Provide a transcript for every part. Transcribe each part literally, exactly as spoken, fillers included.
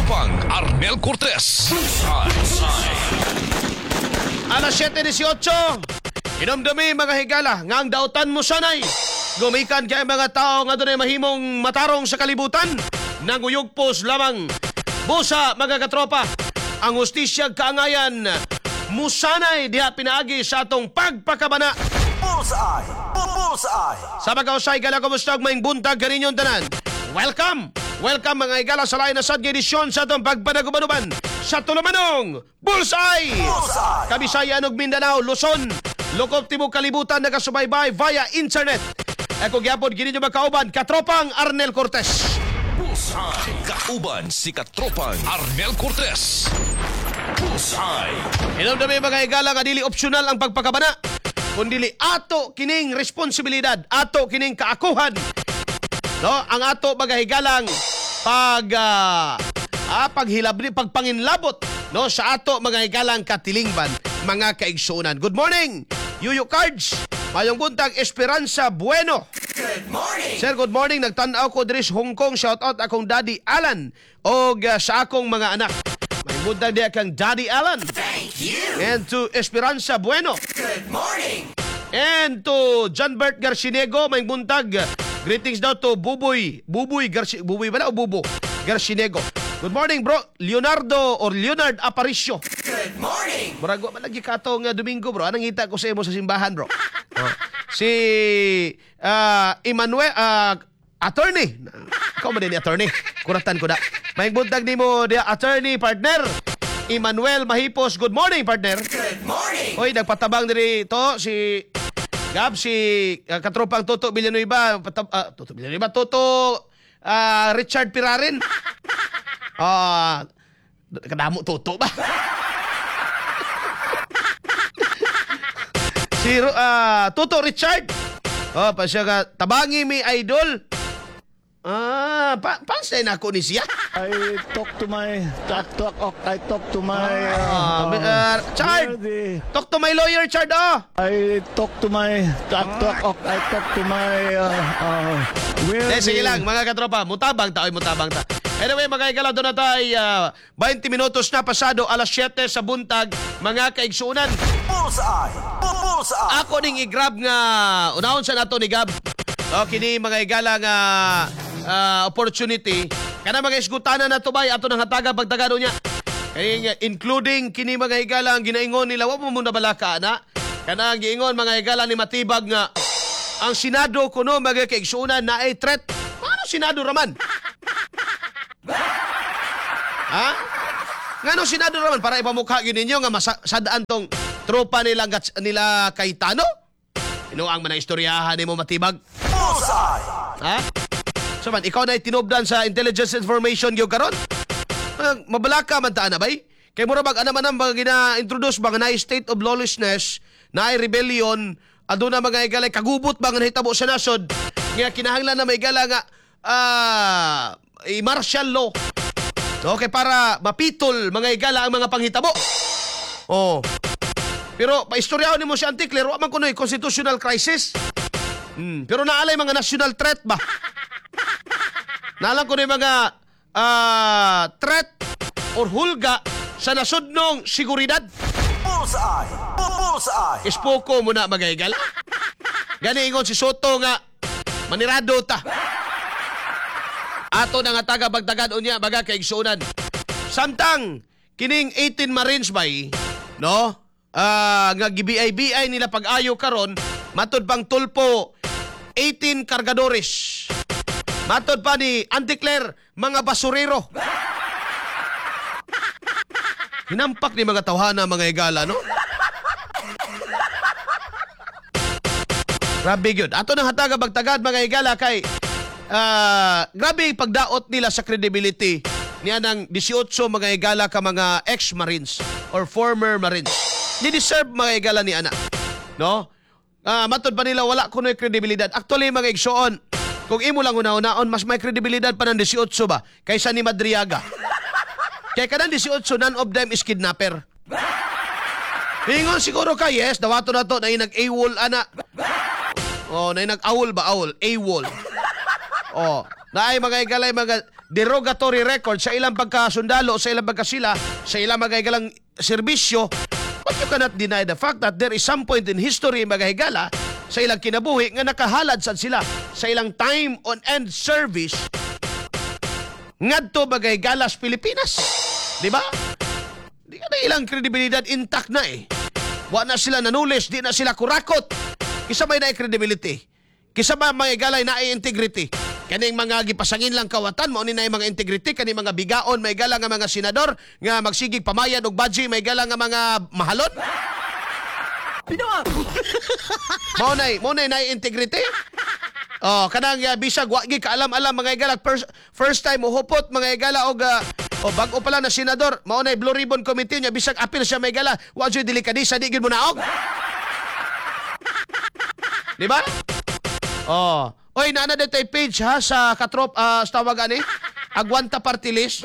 Katropang Arnel Cortez. Alas siyete disyotso, inumdumi mga higala, nga ang dautan mo sanay. Gumikan kay mga tao nga doon ay mahimong matarong sa kalibutan. Nanguyugpos lamang. Busa mga katropa, ang hustisya kaangayan, musanay diha pinaagi sa atong pagpakabana. Bullseye! Bullseye! Sa mga-usay, gala kumusta og maing buntag kaninyong tanan. Welcome! Welcome mga igala sa lain na sad edisyon sa atong pagpanagubanuban sa Tulumanong Bullseye! Bullseye! Kabisayan ug Mindanao, Luzon, Lukop Tibok Kalibutan nagasubaybay via internet. Ako gyapon kini nyo magkauban, Katropang Arnel Cortez. Bullseye. Kauban si Katropang Arnel Cortez. Bullseye. Inumdumi mga igala nga dili opsyonal ang pagpakabana, kundili ato kining responsibilidad, ato kining kaakuhan. No, ang ato mga higalang pag uh, ah, paghilabri, pagpanginlabot no sa ato mga higalang katilingban, mga kaigsunan. Good morning, Yuyu Cards. Mayong buntag, Esperanza Bueno. Good morning! Sir, good morning. Nagtanaw ko diri sa Hong Kong. Shout out akong Daddy Alan o uh, sa akong mga anak. May buntag diya kang Daddy Alan. Thank you! And to Esperanza Bueno. Good morning! And to John Bert Garcinego, may buntag. Greetings daw to Buboy. Buboy Garci... Buboy ba na o Bubo? Garcinego. Good morning, bro. Leonardo or Leonard Aparicio. Good morning! Murago man lagi katong uh, Domingo, bro. Anong ngita ko sa imo sa simbahan, bro? Oh. Si uh, Emmanuel, uh, attorney. Ikaw man din ni attorney. Kuratan ko na. May buntag ni mo dia attorney partner. Emmanuel Mahipos. Good morning, partner. Good morning! Hoy, nagpatabang diri to si Gab, si uh, Katropang Toto Villanueva. Patab, uh, Toto Villanueva. Toto uh, Richard Pirarin. Ah, uh, kadamo Toto ba? Si uh, Toto Richard. Oh, pa siya ka tabangi mi idol. Ah, pa pansay na ako ni siya. I talk to my talk talk oh, I talk to my Ah, uh, uh, Chard. worthy- Talk to my lawyer, Chard. Oh. I talk to my talk talk oh, I talk to my uh, uh, Eh, sige worthy- lang, mga katropa. Mutabang ta, oy, mutabang ta. Anyway, mga ikalaw, doon na tayo uh, twenty minutos na pasado, alas siyete sa buntag, mga kaigsunan. Bullseye! Bullseye! Ako ning i-grab nga, unahon sa nato ni Gab. O, kini mga igala nga uh, opportunity. Kana mga isgutanan na to bay, ato nang hataga pagtagano niya. Kaya, including kini mga igala ang ginaingon nila, wag mo muna balaka na. Kana ang giingon mga igala ni Matibag nga, ang Senado kuno mga kaigsunan na ay threat. Ano Senado raman? Ha? Nga no Senado raman para ipamukha yun ninyo nga masadaan tong tropa nila, nila Cayetano? Inuang man ang istoryahan ni mo Matibag? Bullseye! Ha? So man, ikaw na itinubdan sa intelligence information yung karon? Uh, mabalaka man taan na bay? Kay mura bag ano man ang mga gina-introduce ba nga na state of lawlessness, na rebellion, aduna mga igalay kagubot ba nga nahitabo sa nasod, nga kinahanglan na may igala nga ah, i-martial law. Okay, para mapitol mga igala ang mga panghitabo. Oh. Pero paistoryahan ni mo si Anticler, wa man kuno constitutional crisis. Hmm. Pero naalay mga national threat ba? Naalam ko na yung mga uh, threat or hulga sa nasudnong seguridad. Bullseye! Bullseye! Ispoko mo na mga igala. Gani ingon si Soto nga manirado ta. Ato na nga taga bagtagan unya baga kaigsunan. Samtang kining eighteen Marines bay, no? Ah, nga gi-B I B I nila pag-ayo karon, matud pang tulpo eighteen kargadores. Matod pa ni Anticler, mga basurero. Hinampak ni mga tawhana mga igala, no? Grabe yun. Ato nang hataga bagtagad mga igala kay uh, grabe pagdaot nila sa credibility niya ng eighteen mga igala ka mga ex-Marines or former Marines. Ni-deserve mga igala ni ana. No? Uh, matod pa nila wala kuno'y kredibilidad. Actually mga igsoon, kung imo lang una-unaon, mas may kredibilidad pa ng eighteen ba kaysa ni Madriaga. Kaya ka ng eighteen, none of them is kidnapper. Hingon siguro ka, yes, dawato na to, na yung nag-AWOL, ana. Oh, na yung nag-awol ba? Awol. AWOL. Oh, na ay mga igalay, mga derogatory record sa ilang pagkasundalo, sa ilang pagkasila, sa ilang mga higala serbisyo, but you cannot deny the fact that there is some point in history mga higala sa ilang kinabuhi nga nakahalad sad sila sa ilang time on end service ngadto mga higala sa Pilipinas. Di ba? Di ka na ilang kredibilidad intact na eh. Wa na sila nanulis, di na sila kurakot. Kisa may na credibility. Kisa ba mga higalay na integrity. Kaning mga gipasangin lang kawatan, mao ni na mga integrity, kaning mga bigaon, may gala nga mga senador, nga magsigig pamayan og budget, may gala nga mga mahalon. Mao nay, mao nay na integrity. Oh, kanang uh, bisag wa gi kaalam-alam mga higala first, first time uhupot mga higala og uh, o bag-o pala na senador, mao nay Blue Ribbon Committee nya bisag apil siya may higala, wa jud delikadisa di gid mo naog. Di ba? Oh. Oy, naana dito yung page ha sa katrop, uh, sa tawag ani, Agwanta Party List.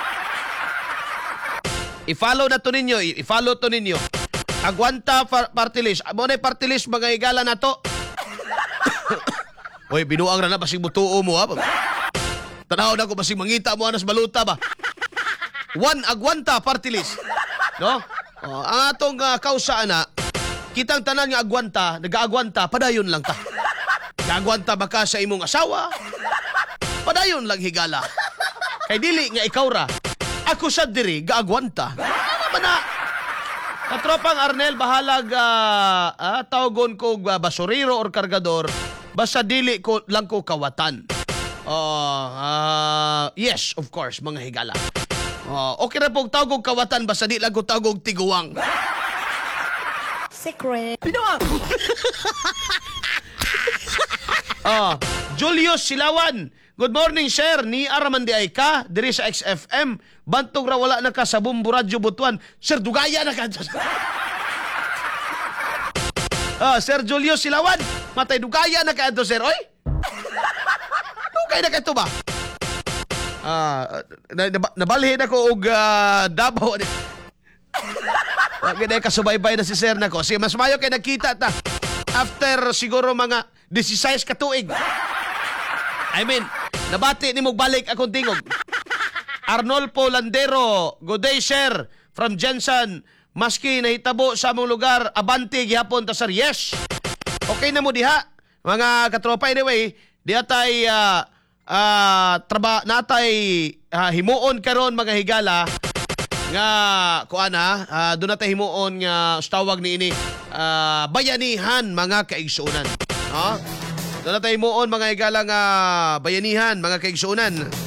I-follow na to ninyo, i-follow to ninyo. Agwanta par- Party List. Amo na party list mga higala na to. Oy, binuang na na basig butuo mo ha. Tanaw na ko basig mangita mo anas baluta ba. One Agwanta Party List. No? Oh, ang atong uh, kausa ana, kitang tanan nga agwanta, nag-aagwanta, padayon lang ta. Nag-aagwanta ba ka sa imong asawa? Padayon lang higala. Kay dili nga ikaw ra. Ako sa diri, gaagwanta. Ano man na? Katropang Arnel, bahalag uh, uh, tawgon ko uh, basuriro or kargador, basta dili ko lang ko kawatan. Uh, uh, yes, of course, mga higala. Uh, okay na pong tawag kong kawatan, basta di lang ko tawag tiguang. Secret. Ah, Julius Silawan. Good morning, sir. Ni Araman di ay ka, diri sa X F M. Bantog ra wala na ka sa Bumbu Radyo Butuan. Sir, dugaya na ka. Ah, Sir Julius Silawan. Matay dugaya na ka ito, sir. Oy? Dugay na ka ito ba? Ah, nabalhin ako og uh, Davao. Wag na kasubaybay na si sir na ko. Sige, mas mayo kay nakita ta. After siguro mga sixteen ka tuig. I mean, nabati ni mo balik akong tingog. Arnolfo Landero, good day sir, from Jensen. Maski nahitabo sa among lugar, abante gihapon ta sir. Yes. Okay na mo diha. Mga katropa anyway, diha tay uh, uh, traba natay uh, himuon karon mga higala nga kuana uh, doon natay himuon nga tawag ni ini uh, bayanihan mga kaigsuonan. No? Doon natay himuon mga higala nga bayanihan mga kaigsuonan.